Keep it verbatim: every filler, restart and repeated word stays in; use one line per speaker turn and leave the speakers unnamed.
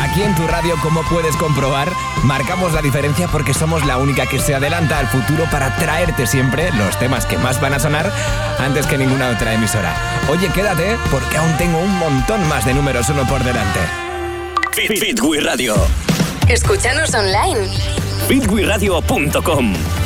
Aquí en tu radio, como puedes comprobar, marcamos la diferencia porque somos la única que se adelanta al futuro para traerte siempre los temas que más van a sonar antes que ninguna otra emisora. Oye, quédate porque aún tengo un montón más de números uno por delante.
Fit, Fit, Fit, Radio.
Escúchanos online.
fit wi radio punto com